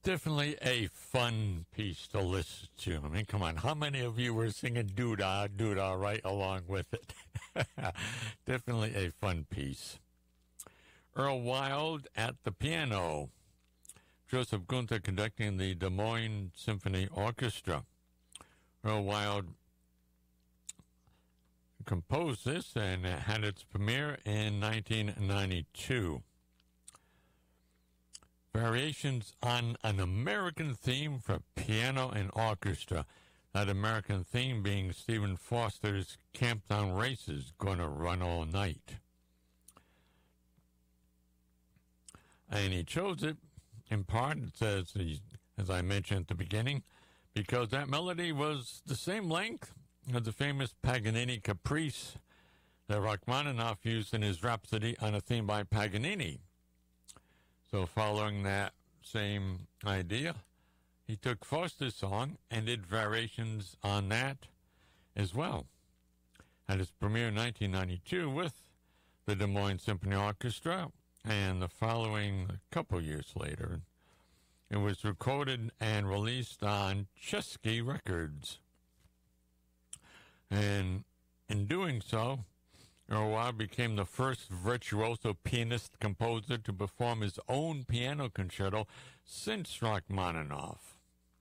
Definitely a fun piece to listen to. I mean, come on, how many of you were singing doo-dah, doo-dah right along with it? Definitely a fun piece. Earl Wild at the piano. Joseph Gunther conducting the Des Moines Symphony Orchestra. Earl Wild composed this and had its premiere in 1992. Variations on an American theme for piano and orchestra. That American theme being Stephen Foster's Camptown Races, Gonna Run All Night. And he chose it, in part, it says, as I mentioned at the beginning, because that melody was the same length as the famous Paganini Caprice that Rachmaninoff used in his Rhapsody on a theme by Paganini. So following that same idea, he took Foster's song and did variations on that as well. Had its premiere in 1992 with the Des Moines Symphony Orchestra, and the following couple years later, it was recorded and released on Chesky Records. And in doing so, Earl Wild became the first virtuoso pianist-composer to perform his own piano concerto since Rachmaninoff.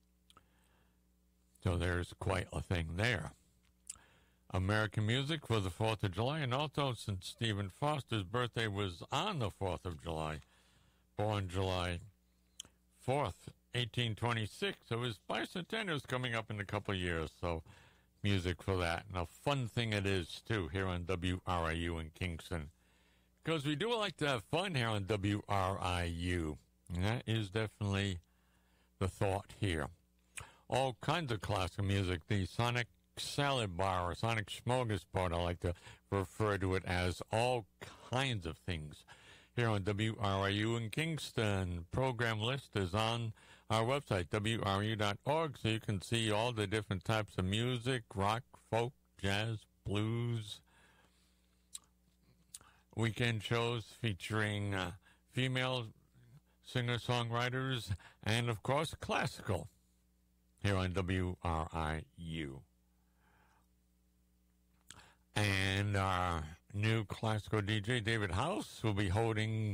So there's quite a thing there. American music for the 4th of July, and also since Stephen Foster's birthday was on the 4th of July, born July 4th, 1826, so his bicentennial is coming up in a couple of years, so music for that. And a fun thing it is, too, here on WRIU in Kingston. Because we do like to have fun here on WRIU. And that is definitely the thought here. All kinds of classical music. The Sonic Salad Bar or Sonic Smorgasbord, I like to refer to it as all kinds of things. Here on WRIU in Kingston. Program list is on our website, WRU.org, so you can see all the different types of music, rock, folk, jazz, blues, weekend shows featuring female singer-songwriters, and, of course, classical here on WRIU. And our new classical DJ, David House, will be holding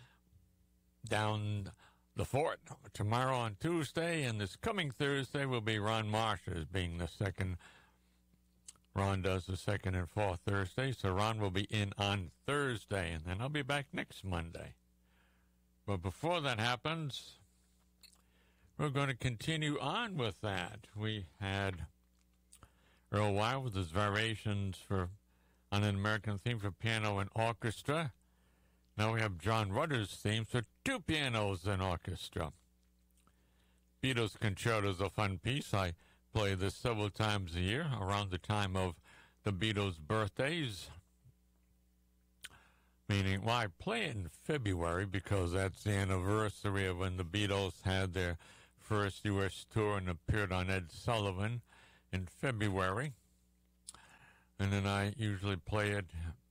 down the fort tomorrow on Tuesday, and this coming Thursday will be Ron Marsh as being the second. Ron does the second and fourth Thursday, so Ron will be in on Thursday, and then I'll be back next Monday. But before that happens, we're going to continue on with that. We had Earl Wild with his variations on an American theme for piano and orchestra. Now we have John Rutter's theme for two pianos and orchestra. Beatles Concerto is a fun piece. I play this several times a year around the time of the Beatles' birthdays. Meaning, well, I play it in February because that's the anniversary of when the Beatles had their first U.S. tour and appeared on Ed Sullivan in February. And then I usually play it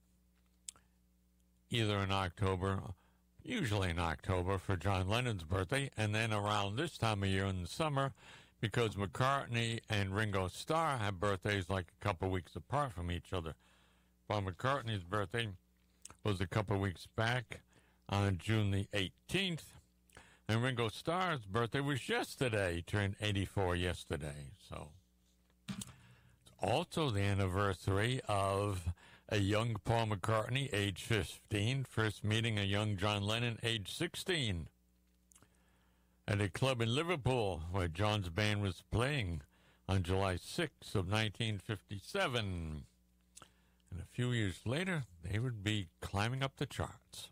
either in October, usually in October for John Lennon's birthday, and then around this time of year in the summer, because McCartney and Ringo Starr have birthdays like a couple weeks apart from each other. Paul McCartney's birthday was a couple weeks back on June the 18th, and Ringo Starr's birthday was yesterday. He turned 84 yesterday, so it's also the anniversary of a young Paul McCartney, age 15, first meeting a young John Lennon, age 16, at a club in Liverpool where John's band was playing on July 6th of 1957. And a few years later, they would be climbing up the charts.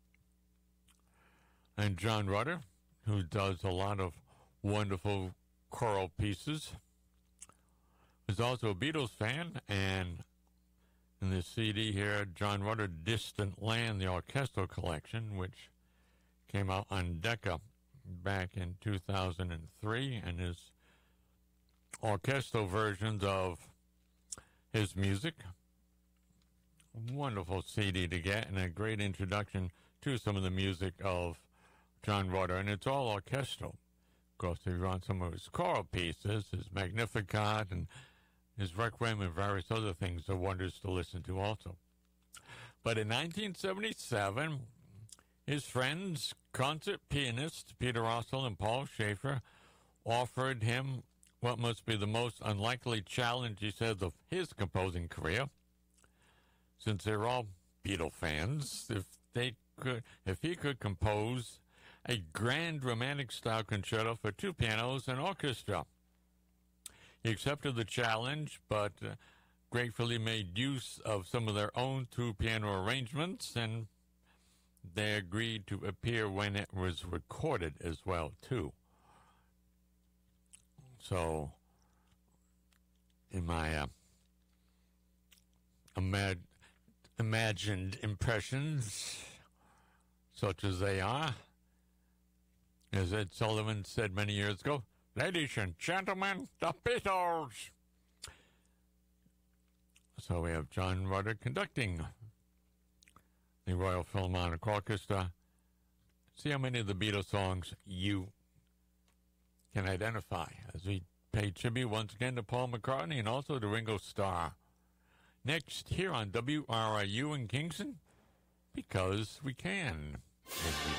And John Rutter, who does a lot of wonderful choral pieces, is also a Beatles fan, and in this CD here, John Rutter, Distant Land, the orchestral collection, which came out on Decca back in 2003, and his orchestral versions of his music. Wonderful CD to get, and a great introduction to some of the music of John Rutter, and it's all orchestral. Of course, he wrote some of his choral pieces, his Magnificat and his Requiem and various other things are wonders to listen to also. But in 1977, his friends, concert pianists Peter Russell and Paul Schaefer, offered him what must be the most unlikely challenge, he said, of his composing career. Since they're all Beatle fans, if he could compose a grand romantic style concerto for two pianos and orchestra. He accepted the challenge, but gratefully made use of some of their own two piano arrangements, and they agreed to appear when it was recorded as well, too. So, in my imagined impressions, such as they are, as Ed Sullivan said many years ago, ladies and gentlemen, the Beatles. So we have John Rutter conducting the Royal Philharmonic Orchestra. See how many of the Beatles songs you can identify as we pay tribute once again to Paul McCartney and also to Ringo Starr. Next, here on WRIU in Kingston, Because We Can.